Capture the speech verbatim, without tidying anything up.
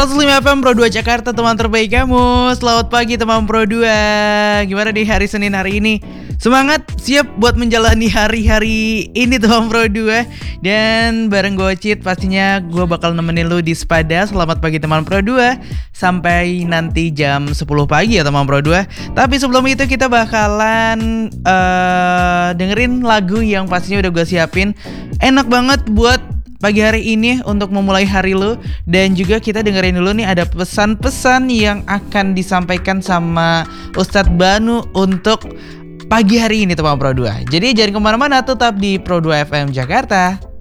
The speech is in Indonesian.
seratus lima F M Pro dua Jakarta, teman terbaik kamu. Selamat pagi teman Pro dua. Gimana nih hari Senin hari ini? Semangat, siap buat menjalani hari-hari ini teman Pro dua. Dan bareng gue Cid, pastinya gue bakal nemenin lu di Sepada. Selamat pagi teman Pro dua. Sampai nanti jam sepuluh pagi ya teman Pro dua. Tapi sebelum itu kita bakalan uh, dengerin lagu yang pastinya udah gue siapin. Enak banget buat pagi hari ini untuk memulai hari lu. Dan juga kita dengerin dulu nih ada pesan-pesan yang akan disampaikan sama Ustadz Banu untuk pagi hari ini teman Pro dua. Jadi jangan kemana-mana, tetap di Pro dua F M Jakarta.